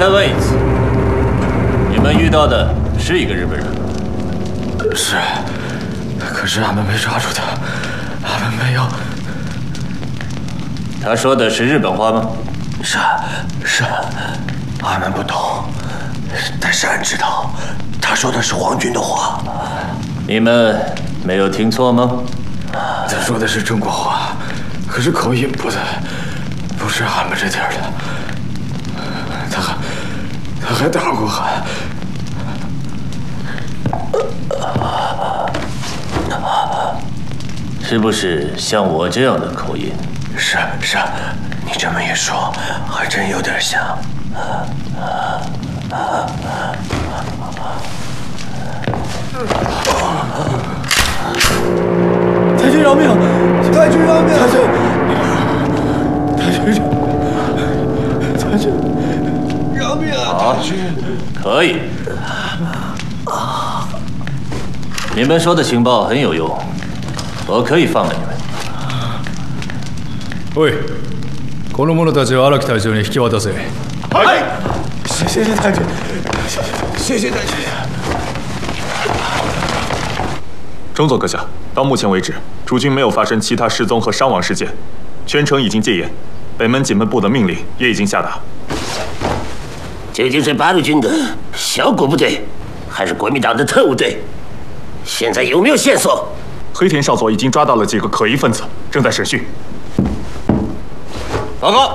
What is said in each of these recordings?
再问一次，你们遇到的是一个日本人？ 是，可是俺们没抓住他，俺们没有。 他说的是日本话吗？ 是，俺们不懂，但是俺知道，他说的是皇军的话。 你们没有听错吗？ 他说的是中国话，可是口音不是俺们这地儿的。他还打过俺。 是不是像我这样的口音？ 是，你这么一说，还真有点像。太君饶命！太君饶命！太君饶命啊！ 好，可以。你们说的情报很有用，我可以放了你们。 おい、この者たちを荒木隊長に引き渡せ。 はい。谢谢太君，谢谢太君。 中佐阁下，到目前为止，诸军没有发生其他失踪和伤亡事件，全城已经戒严，北门警备部的命令也已经下达。 究竟是八路军的小股部队，还是国民党的特务队？现在有没有线索？ 黑田少佐已经抓到了几个可疑分子，正在审讯。 报告。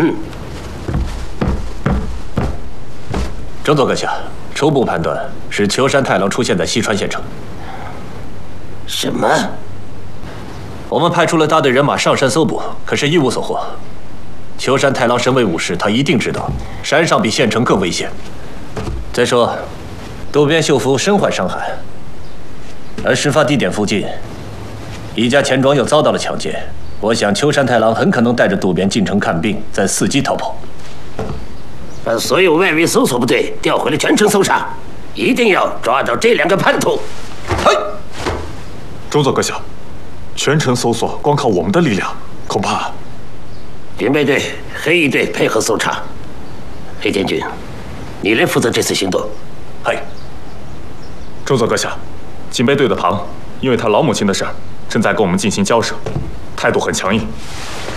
中佐阁下，初步判断是秋山太郎出现在西川县城。 什么？ 我们派出了大队人马上山搜捕，可是一无所获。秋山太郎身为武士，他一定知道山上比县城更危险。再说，渡边秀夫身患伤寒，而事发地点附近，一家钱庄又遭到了抢劫。我想秋山太郎很可能带着渡边进城看病，再伺机逃跑。 把所有外围搜索部队调回了全城搜查，一定要抓到这两个叛徒。 嘿，中佐阁下，全城搜索光靠我们的力量，恐怕…… 警备队、黑翼队配合搜查。黑田君，你来负责这次行动。 嘿， 中佐阁下，警备队的庞因为他老母亲的事儿，正在跟我们进行交涉，态度很强硬。